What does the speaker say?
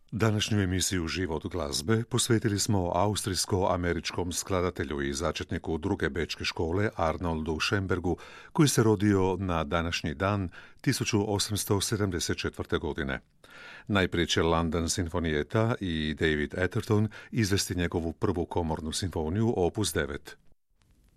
Današnju emisiju Život glazbe posvetili smo austrijsko-američkom skladatelju i začetniku druge bečke škole Arnoldu Schönbergu, koji se rodio na današnji dan 1874. godine. Najprije će London Sinfonietta i David Atherton izvesti njegovu prvu komornu simfoniju opus 9.